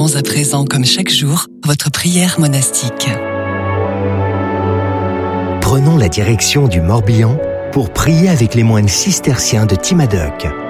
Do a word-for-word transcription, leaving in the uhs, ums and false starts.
Commençons à présent, comme chaque jour, votre prière monastique. Prenons la direction du Morbihan pour prier avec les moines cisterciens de Timadoc.